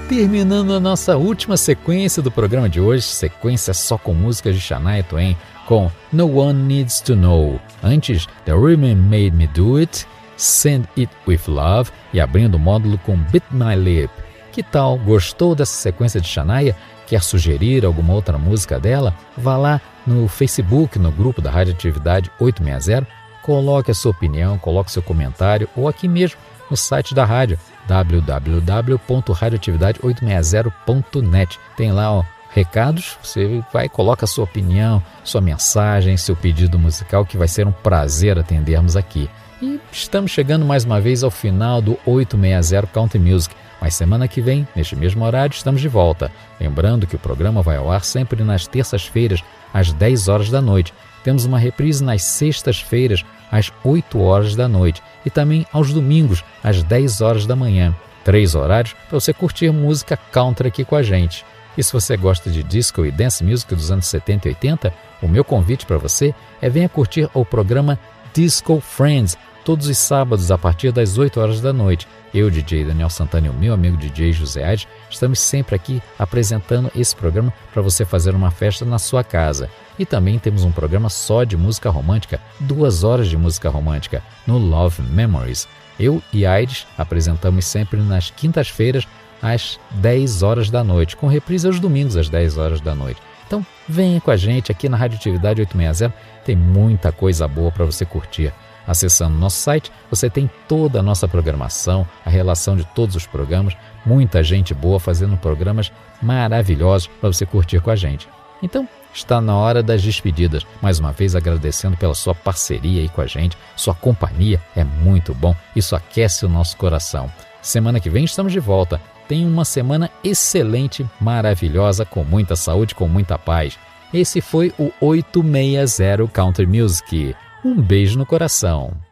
terminando a nossa última sequência do programa de hoje, sequência só com músicas de Shania Twain, com No One Needs to Know. Antes, The Rhythm Made Me Do It, Send It With Love e abrindo o módulo com Bit My Lip. Que tal? Gostou dessa sequência de Shania? Quer sugerir alguma outra música dela? Vá lá no Facebook, no grupo da Radioatividade 860, coloque a sua opinião, coloque seu comentário ou aqui mesmo no site da rádio www.radioatividade860.net. Tem lá recados, você vai, coloca a sua opinião, sua mensagem, seu pedido musical, que vai ser um prazer atendermos aqui. E estamos chegando mais uma vez ao final do 860 Country Music, mas semana que vem, neste mesmo horário, estamos de volta. Lembrando que o programa vai ao ar sempre nas terças-feiras, às 10 horas da noite. Temos uma reprise nas sextas-feiras, às 8 horas da noite, e também aos domingos, às 10 horas da manhã. 3 horários para você curtir música country aqui com a gente. E se você gosta de disco e dance music dos anos 70 e 80, o meu convite para você é venha curtir o programa Disco Friends, todos os sábados a partir das 8 horas da noite. Eu, DJ Daniel Santana, e o meu amigo DJ José Ades, estamos sempre aqui apresentando esse programa para você fazer uma festa na sua casa. E também temos um programa só de música romântica, 2 horas de música romântica, no Love Memories. Eu e Aides apresentamos sempre nas quintas-feiras, às 10 horas da noite, com reprise aos domingos às 10 horas da noite. Então, venha com a gente aqui na Radioatividade 860, tem muita coisa boa para você curtir. Acessando nosso site, você tem toda a nossa programação, a relação de todos os programas, muita gente boa fazendo programas maravilhosos para você curtir com a gente. Então, está na hora das despedidas. Mais uma vez agradecendo pela sua parceria aí com a gente, sua companhia é muito bom, isso aquece o nosso coração. Semana que vem estamos de volta. Tenha uma semana excelente, maravilhosa, com muita saúde, com muita paz. Esse foi o 860 Country Music. Um beijo no coração.